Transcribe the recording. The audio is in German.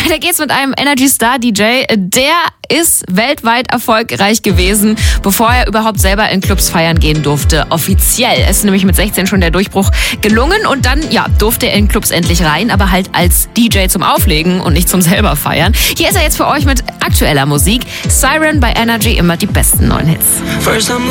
Weiter geht's mit einem Energy Star DJ. Der ist weltweit erfolgreich gewesen, bevor er überhaupt selber in Clubs feiern gehen durfte. Offiziell ist nämlich mit 16 schon der Durchbruch gelungen und dann durfte er in Clubs endlich rein, aber halt als DJ zum Auflegen und nicht zum selber feiern. Hier ist er jetzt für euch mit aktueller Musik. Siren bei Energy, immer die besten neuen Hits.